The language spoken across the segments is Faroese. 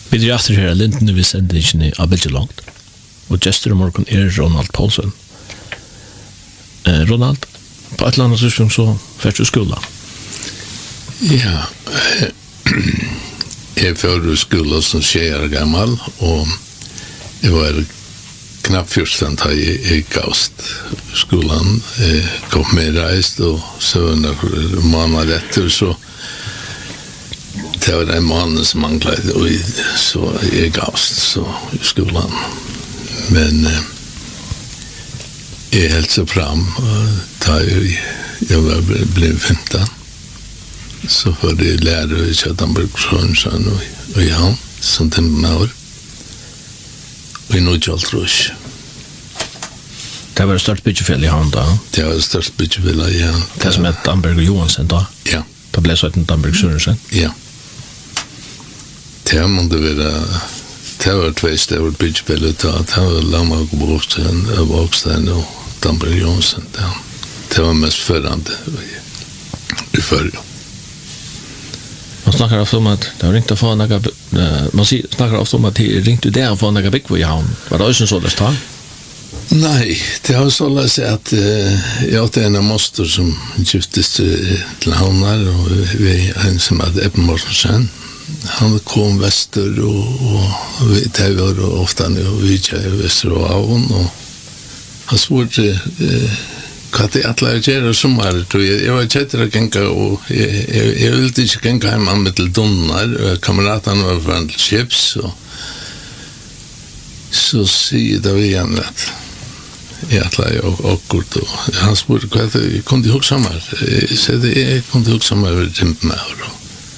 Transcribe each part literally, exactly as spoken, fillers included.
Vi drar efter här Linden vi sände inte av väldigt långt. Och gestor morgon är Ronald Paulsen. Eh, Ronald, på ett eller annat sätt så färs du skola. Ja, jag förde skola som tjejer gammal och jag var knappt fjorton da jeg gikk av skolan, eh, kom med reist og så några månader efter så det var en månad som manglade och så jag gick av så i skolan. Men eh, jag hälsade fram da jag, jag var blev femton så var det lärare i Köttenberg Sjönsen och, och jag som temmer och i Nordjaltrus. Det var det största byggefäll i hand då? Det var det största byggefäll, ja. Det som hette Damberg och Johansen då? Ja. Det blev så ett Damberg Sørensen? Ja. Det måste vara, det var två stora byggefäll då. Det var Lammark och Borgsten, Borgsten och Damberg och Johansen. Det var mest förrande i förr. Man snackar ofta om att det har ringt att få några, man snackar ofta om att det ringt ut där och få några byggor i havn. Var det också en sådär stad? Nej, det har så läst att uh, jag hade en moster som giftes uh, till havnar och vi en som hade Eppenborgsen. Han kom väster och, och vi tävlar ofta nu och vi kör väster och havn och han svårde uh, vad det alla gör sommar tror jag. Jag var chatter att gänga och jag, jag, jag ville inte gänga hemma med till Donnar. Kamraterna var från Chips och så säger det igen att jag alla och och kort och han spurte vad det kunde ihåg sommar. Så det är kunde ihåg sommar över temp med och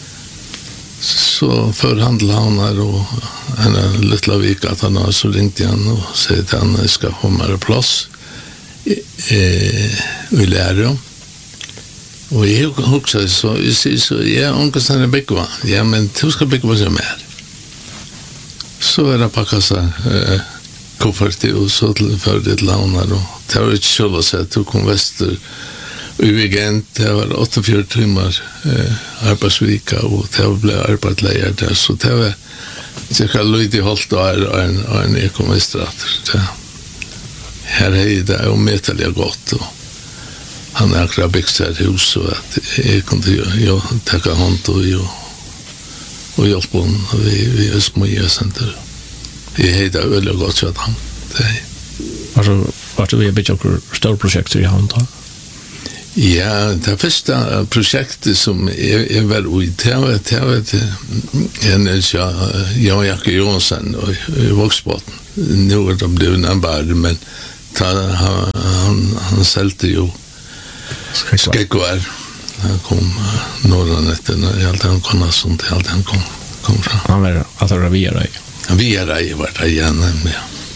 så förhandlade han här och en lilla vecka att han så ringde han och sa att han ska få mer plats. Eh, vi lärde och jag också så jag säger så ja onkel sen Beckva ja men du ska Beckva så mer så är det packa så eh, koffert och så till för det lånar och det var inte så så att du kom väster i weekend det var åttiofyra timmar eh, arbetsvecka och det blev arbetslejer där så det var så kan lite hållt och en en ekonomistrat här är det och metalliga gott och han har grabbat ett hus så att jag kunde jag ta hand och jag och hjälpa honom vi vi är små center. Jag heter öle gott så att han det alltså vart det är bit stora projekt i hand då. Ja, det första projektet som är är väl ut det var det var en så jag jag Johansson och Voxbotten. Nu är det blivit en bad men han han han sålde ju skäggvar han kom några nätter när allt han kunde sånt allt han kom kom fram han var alltså ravera vi är där vart jag igen med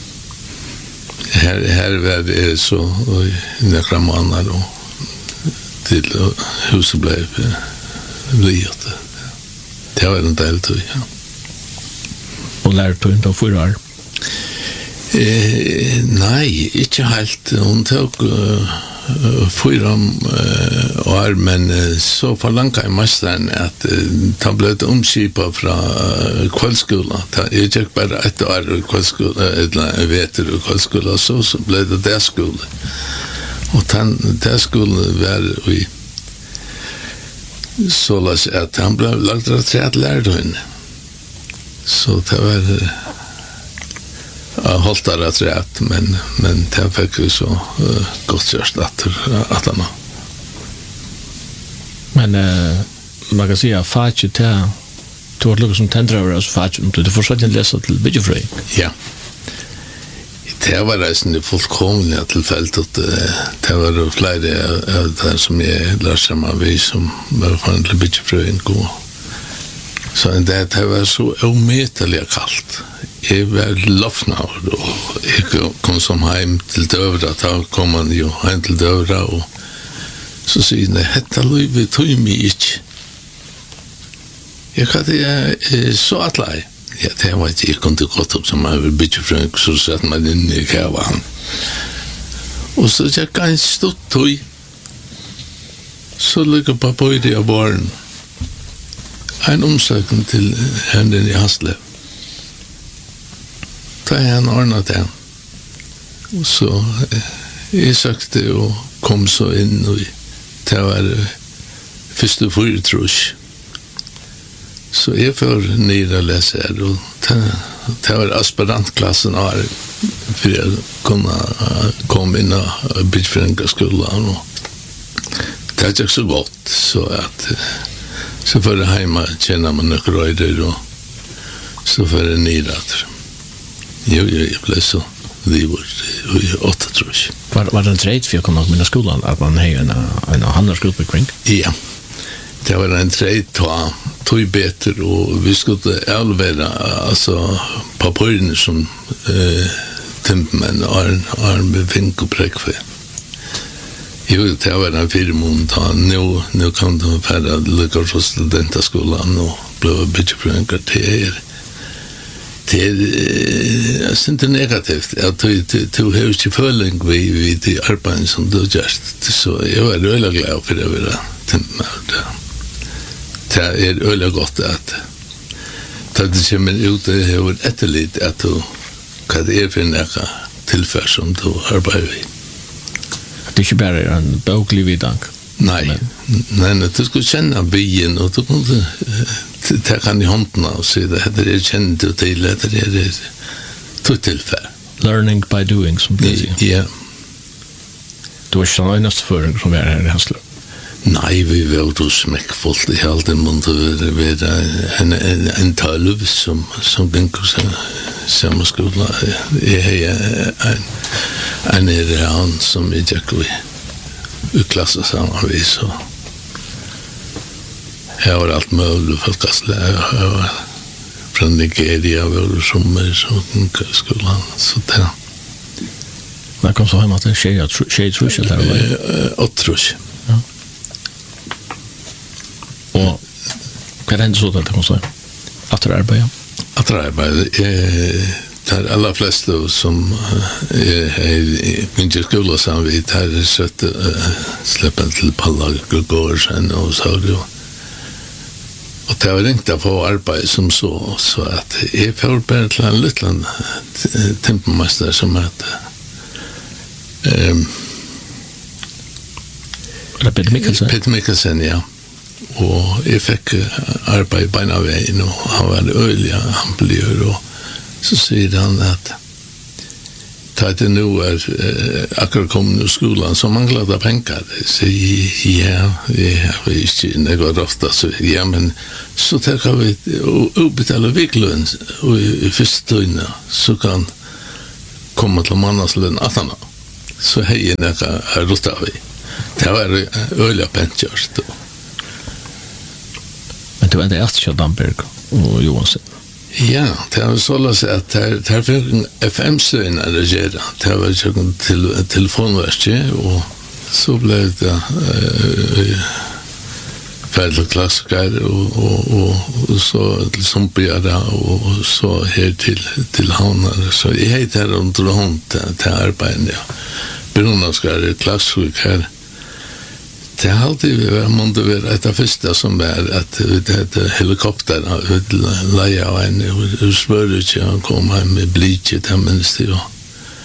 här här var det så några månader då till huset blev blivit det var en del till ja och lärde inte att fyra år. Eh, nej, inte helt. Hon tog uh, fyra uh, år, men uh, så förlangade jag mästaren att uh, ta blev omskipa från uh, kvällskolan. Jag gick bara ett år i kvällskolan, eller vet du, kvällskolan, så, så blev det där skolan. Och den där skolan var vi så att han blev lagt att träd lärde henne. Så det var... Uh, Jag hållt det rätt, men, men det fick ju så uh, gott görst att, att han har. Men uh, man kan säga att fattigt till du har lukkat som tändrövare så fattigt, du får så att läsa till byggefröj. Ja. Det var resten fullkomliga tillfället. Det var flera av det som jag lärde samman vi som var från till byggefröjen gå. Så det, det var så omätliga kallt. Jag var loffnad och jag kom som hem till Dövra. Då kom man ju hem till Dövra och så säger jag, detta livet tog mig inte. Jag hade så att lej. Ja, det var inte, jag kunde gått upp som man vill byta från så satt man in i kavan. Och så jag kan inte stått tog. Så ligger på böjde av barn. En omsökning till henne i Haslev. ta en ordnat det. Och så jag sökte och kom så in och det var första fyrtrus. Så jag får nere läsa här och det var aspirantklassen här för att kunna komma in och byggförenka skolan och det är inte så gott så att så för det hemma känner man några röjder och så för det nere jo, jo, jag blev så livet i åtta trus. Var, var det en trade för att komma till mina skolan att man har en, en handelsgrupp kring? Ja, det var en trade ta tog bättre och vi skulle elvera alltså papperen som eh, tempmen är är med fink och präckve. Jo, det var en firmon ta nu nu kan de färda lyckas hos studentaskolan och blev bitchpränka till det är inte negativt att du du har ju följning vid vid det arbetet som du just så jag var väldigt glad för det var tempmen det är öle gott att ta det som en ute över etterligt att du kan det för näka tillfälle som du arbetar vid. Det är inte bara en boklig vidank. Nej, nej, nej, du skulle känna byen och du kunde ta kan i handen och se det här är känt och till det är ett tillfälle. Learning by doing som det säger. Ja. Du är sån nästa för som är här i Hasle. Nej, vi var då smäckfullt i allt en mån det var en en en tolv som som den samma skola är en en är han som är Jackie i klassen samman så jag har allt möjligt för kastlä från Nigeria var som är så skolan så där. När kom så hem att det tjej tjej tror jag där var. Och tror jag. Ja. Och kan det inte så att det måste att det arbeta? Att det arbeta eh där alla flesta som är i min skola som vi tar sött släppa till Pallar går sen och så då. Och det var inte på arbete som så så att jag får bara till en liten tempmästare som att ehm Peter Mikkelsen. Peter Mikkelsen, ja. Och jag fick arbeta på en vägen och han var öliga, han blev och så säger han att ta det nu är äh, akkurat kommit ur skolan så man glada pengar. Så ja, ja, visst, det går ofta så ja, men så tar vi och betala viklön och i första tiden så kan komma till mannaslön att han så hej näka rota vi. Det var öliga pengar då. Men det var inte efter Damberg och Johansson. Ja, det var så att säga att det här fick en F M-stöjn att göra. Det var ju till telefonverket och så blev det äh, färdiga klassiker och, och, och, och så till Sumpjara och så här till, till Hanar. Så jag heter här under hon till arbetet. Ja. Brunaskar klassik här. Det har alltid varit många vara ett av första som är att det heter helikopterna leja av en och spörde inte han kom hem med blytje till minst det och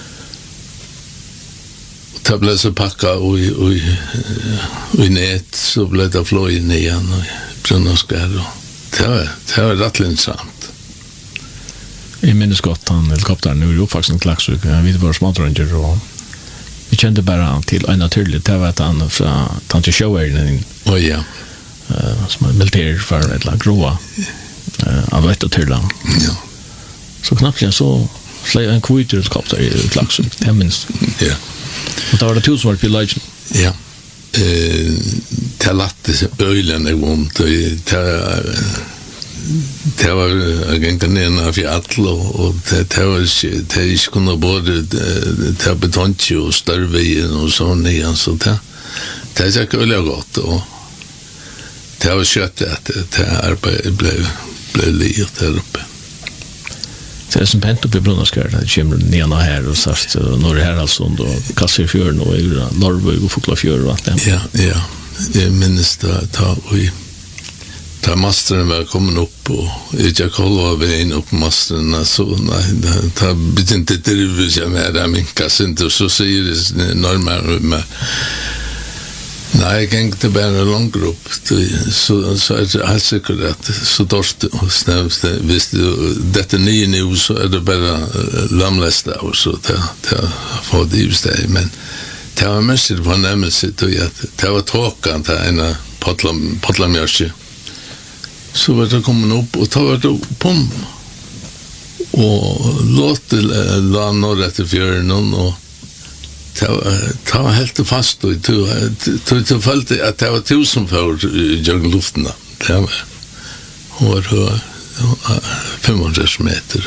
det blev så packa och i i nät så blev det flöj in igen och Brunaskar och det var det var rätt intressant. I minns gott han helikoptern nu är ju faktiskt en klaxuk. Jag vet bara smådranger och vi kände bara till en naturligt det var att han från Tante Shower och ja uh, som är militär för ett lag groa uh, av ett och till land. Ja. Så knappt jag så flög en kvitt helikopter i klaxuk det minst. Ja. Och det var det tusen var på legend. Ja. Eh det latte ölen i vont det det var agent ner för all och det det var det är inte kunna både det betonche och störvejen och så igen så det det är så väl gott och det var kött att det arbete blev blev lite där uppe. Det är som pent upp i Brunaskär det kommer ner här och sast norr här alltså och Kassefjörn och Norrby och Foklafjörn och allt det. Ja, ja. Jag minns det ta vi da masteren var kommet opp, og ikke kolva vi inn opp masteren, så nei, da, da begynte det drivet jeg med det minkas inte, og så sier det nærmere med, nei, jeg gikk til bare langt opp, så, så er det helt sikkert at så dårst og snøvst, hvis du, dette nye nå, så er det bare lamleste av, så det, det får det just det, men det var mest på nemmelse, at det var tåkan til en potlamjørse, så var det kommet opp, og da var det pom, og låt la når etter fjøren, og det var helt fast, og det følte at det var tusen for gjør luften, det var, og det var fem hundre meter.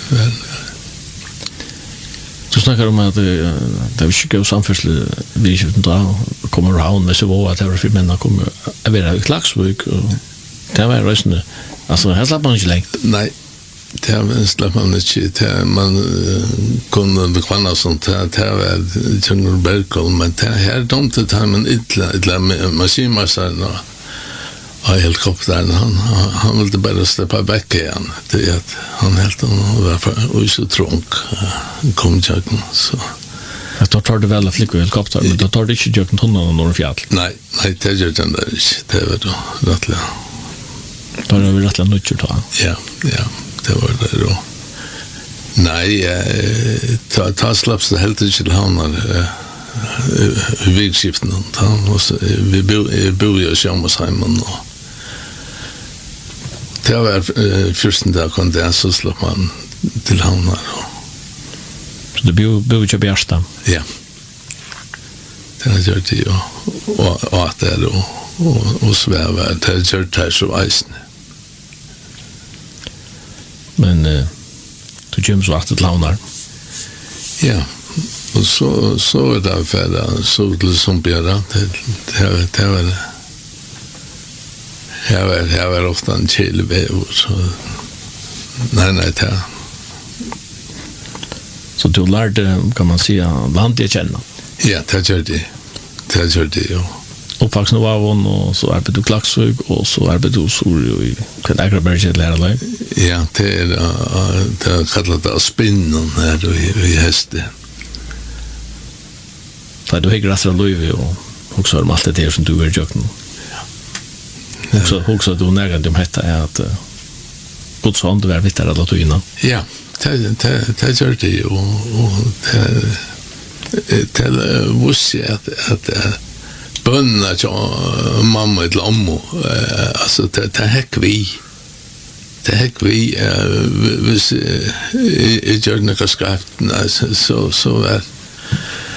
Du snackar om att det det är ju samfärsle vi ju då kommer round med så vad att det för männa kommer att vara i Klaxvik och det var röstne alltså här släpper man inte längt. Nej, det är släpper man inte, det man kunde det kvanna sånt här det var jungle bergkol men det här dumt att han en illa illa maskinmassarna av helikoptern, han, han ville bara släppa back igen. Det är att han helt var så trångt kom jagen så. Jag tar tar det väl att flyga helikopter, men då tar det inte jagen tunnan norr fjäll. Nej, nej det gör den där inte. Det var då rättliga. Då är vi rättliga nödvändigt ta. Ja, ja, det var det då. Nej, ta ta släpps det helt inte till hamnar vägskiften och vi bor bor i Sjömasheimen och det var första dag kunde jag så slå man till hamnar. Så det bor bor ju bärsta. Ja. Det har gjort det ju och att det då och och sväva det har gjort det så isen. Men du kommer så att till hamnar. Ja. Och så så är det för så till som blir det det det var det. Jag var jag var ofta en chillbe så nej nej det. Så du lärde kan man säga landet känna. Ja, det gör det. Det gör det ju. Uppvuxen av avon och så arbetar du Klaxvik och så arbetar du så i Kadagraberget lärare. Ja, det är det kallar det spinnen här i hästen. Så du har gräsra löv och också om allt det här som du är jöken. Ja. Också också du nära dem heter är att Guds hand var vitare att innan. Ja, det det det gör det ju och det det måste att att bönna till mamma eller ammo alltså det det häck vi det häck vi vis i gör några skrift så så så